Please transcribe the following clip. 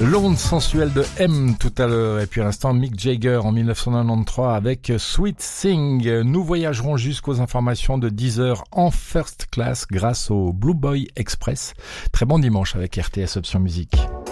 L'onde sensuelle de M tout à l'heure, et puis à l'instant Mick Jagger en 1993 avec Sweet Thing. Nous voyagerons jusqu'aux informations de 10h en first class grâce au Blue Boy Express. Très bon dimanche avec RTS Option Musique.